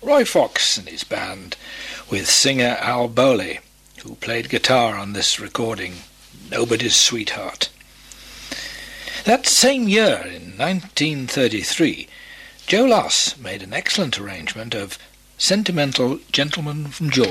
Roy Fox and his band, with singer Al Bowley, who played guitar on this recording, Nobody's Sweetheart. That same year, in 1933, Joe Loss made an excellent arrangement of Sentimental Gentleman from Georgia.